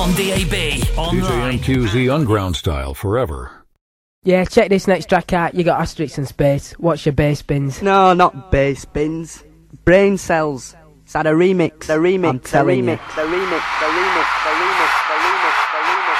On DAB, online. DJ MQZ Underground style forever. Yeah, check this next track out. You got Asterix and Space. What's your bass bins? No, not bass bins. Brain cells. It's had a remix. The remix. I'm telling you. The remix. The remix. The remix. The remix. The remix.